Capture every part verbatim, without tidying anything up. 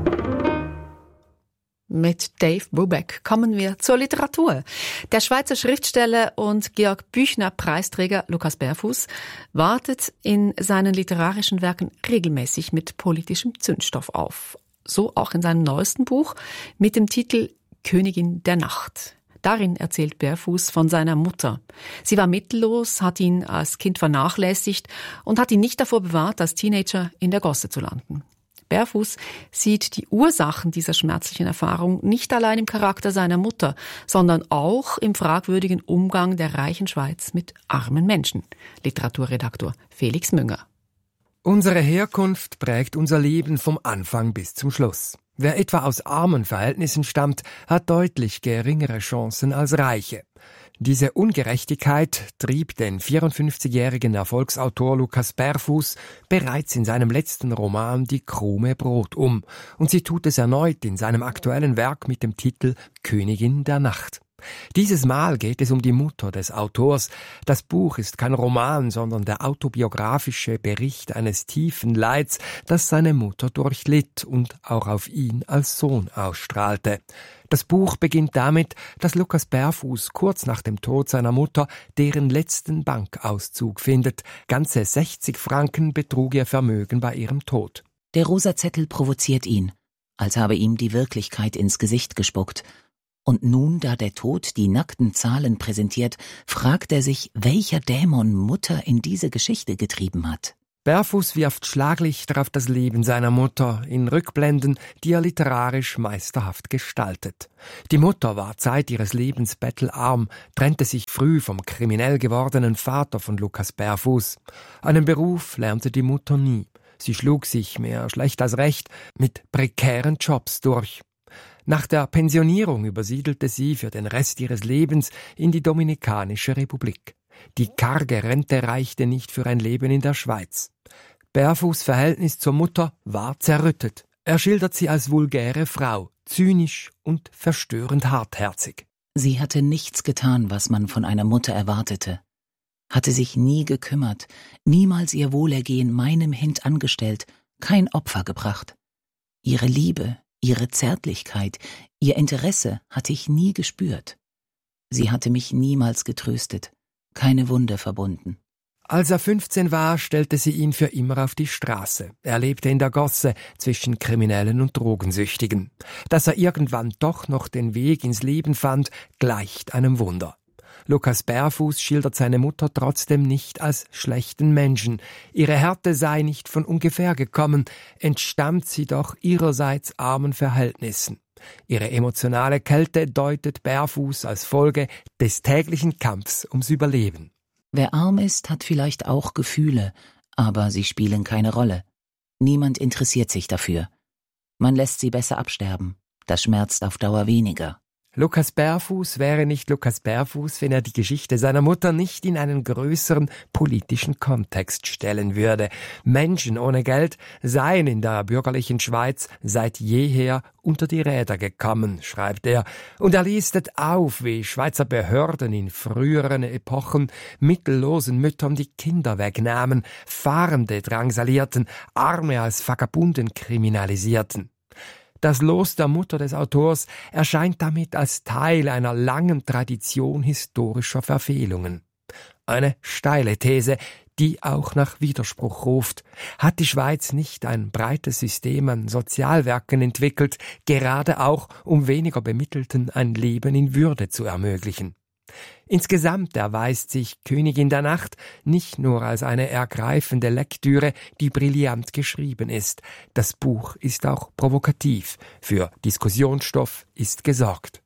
Mit Dave Brubeck kommen wir zur Literatur. Der Schweizer Schriftsteller und Georg Büchner-Preisträger Lukas Berfuss wartet in seinen literarischen Werken regelmäßig mit politischem Zündstoff auf. So auch in seinem neuesten Buch mit dem Titel Königin der Nacht. Darin erzählt Berfuss von seiner Mutter. Sie war mittellos, hat ihn als Kind vernachlässigt und hat ihn nicht davor bewahrt, als Teenager in der Gosse zu landen. Berfuss sieht die Ursachen dieser schmerzlichen Erfahrung nicht allein im Charakter seiner Mutter, sondern auch im fragwürdigen Umgang der reichen Schweiz mit armen Menschen. Literaturredaktor Felix Münger. Unsere Herkunft prägt unser Leben vom Anfang bis zum Schluss. Wer etwa aus armen Verhältnissen stammt, hat deutlich geringere Chancen als Reiche. Diese Ungerechtigkeit trieb den vierundfünfzigjährigen Erfolgsautor Lukas Berfuss bereits in seinem letzten Roman Die Krume Brot um, und sie tut es erneut in seinem aktuellen Werk mit dem Titel Königin der Nacht. Dieses Mal geht es um die Mutter des Autors. Das Buch ist kein Roman, sondern der autobiografische Bericht eines tiefen Leids, das seine Mutter durchlitt und auch auf ihn als Sohn ausstrahlte. Das Buch beginnt damit, dass Lukas Berfuss kurz nach dem Tod seiner Mutter deren letzten Bankauszug findet. Ganze sechzig Franken betrug ihr Vermögen bei ihrem Tod. Der rosa Zettel provoziert ihn, als habe ihm die Wirklichkeit ins Gesicht gespuckt. Und nun, da der Tod die nackten Zahlen präsentiert, fragt er sich, welcher Dämon Mutter in diese Geschichte getrieben hat. Berfuss wirft Schlaglichter auf das Leben seiner Mutter in Rückblenden, die er literarisch meisterhaft gestaltet. Die Mutter war Zeit ihres Lebens bettelarm, trennte sich früh vom kriminell gewordenen Vater von Lukas Berfuss. Einen Beruf lernte die Mutter nie. Sie schlug sich, mehr schlecht als recht, mit prekären Jobs durch. Nach der Pensionierung übersiedelte sie für den Rest ihres Lebens in die Dominikanische Republik. Die karge Rente reichte nicht für ein Leben in der Schweiz. Berfuss' Verhältnis zur Mutter war zerrüttet. Er schildert sie als vulgäre Frau, zynisch und verstörend hartherzig. Sie hatte nichts getan, was man von einer Mutter erwartete. Hatte sich nie gekümmert, niemals ihr Wohlergehen meinem Hint angestellt, kein Opfer gebracht. Ihre Liebe, ihre Zärtlichkeit, ihr Interesse hatte ich nie gespürt. Sie hatte mich niemals getröstet, keine Wunde verbunden. Als er fünfzehn war, stellte sie ihn für immer auf die Straße. Er lebte in der Gosse zwischen Kriminellen und Drogensüchtigen. Dass er irgendwann doch noch den Weg ins Leben fand, gleicht einem Wunder. Lukas Berfuss schildert seine Mutter trotzdem nicht als schlechten Menschen. Ihre Härte sei nicht von ungefähr gekommen, entstammt sie doch ihrerseits armen Verhältnissen. Ihre emotionale Kälte deutet Berfuss als Folge des täglichen Kampfs ums Überleben. Wer arm ist, hat vielleicht auch Gefühle, aber sie spielen keine Rolle. Niemand interessiert sich dafür. Man lässt sie besser absterben. Das schmerzt auf Dauer weniger. Lukas Berfuss wäre nicht Lukas Berfuss, wenn er die Geschichte seiner Mutter nicht in einen größeren politischen Kontext stellen würde. Menschen ohne Geld seien in der bürgerlichen Schweiz seit jeher unter die Räder gekommen, schreibt er. Und er listet auf, wie Schweizer Behörden in früheren Epochen mittellosen Müttern die Kinder wegnahmen, Fahrende drangsalierten, Arme als Vagabunden kriminalisierten. Das Los der Mutter des Autors erscheint damit als Teil einer langen Tradition historischer Verfehlungen. Eine steile These, die auch nach Widerspruch ruft. Hat die Schweiz nicht ein breites System an Sozialwerken entwickelt, gerade auch um weniger Bemittelten ein Leben in Würde zu ermöglichen? Insgesamt erweist sich Königin der Nacht nicht nur als eine ergreifende Lektüre, die brillant geschrieben ist. Das Buch ist auch provokativ. Für Diskussionsstoff ist gesorgt.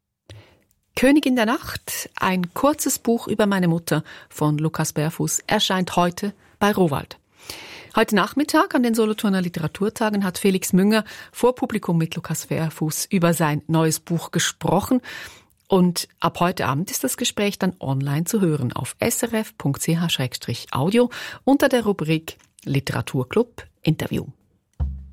Königin der Nacht, ein kurzes Buch über meine Mutter von Lukas Berfuss, erscheint heute bei Rowohlt. Heute Nachmittag an den Solothurner Literaturtagen hat Felix Münger vor Publikum mit Lukas Berfuss über sein neues Buch gesprochen. Und ab heute Abend ist das Gespräch dann online zu hören auf s r f punkt c h slash audio unter der Rubrik Literaturclub Interview.